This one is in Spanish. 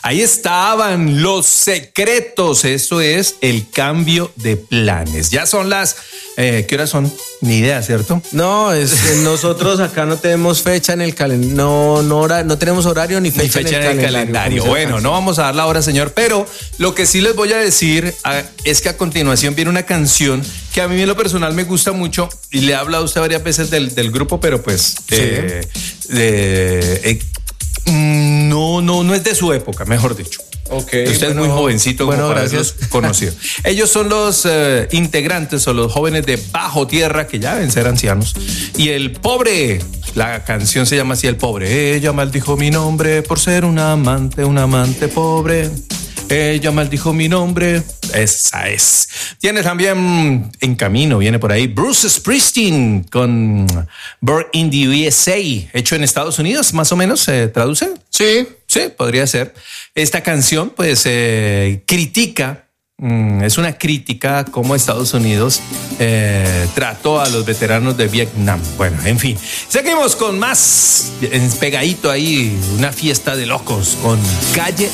Ahí estaban Los Secretos. Eso es el cambio de planes. Ya son las... ¿qué horas son? Ni idea, ¿cierto? No, nosotros acá no tenemos fecha en el calendario. No tenemos horario ni fecha en el calendario. Bueno, no vamos a dar la hora, señor. Pero lo que sí les voy a decir es que a continuación viene una canción que a mí en lo personal me gusta mucho. Y le he hablado a usted varias veces del grupo, pero pues... no es de su época, mejor dicho. Okay, usted es muy jovencito, bueno, como para gracias. conocido. Ellos son los integrantes o los jóvenes de Bajo Tierra, que ya deben ser ancianos. Y El Pobre, la canción se llama así, El Pobre. Ella maldijo mi nombre por ser un amante pobre. Ella maldijo mi nombre. Esa es. Tiene también en camino, viene por ahí Bruce Springsteen con Born in the USA, hecho en Estados Unidos, más o menos, ¿se traduce? Sí. Sí, podría ser. Esta canción, pues, critica, es una crítica a cómo Estados Unidos trató a los veteranos de Vietnam. Bueno, en fin. Seguimos con más, pegadito ahí, una fiesta de locos con Calle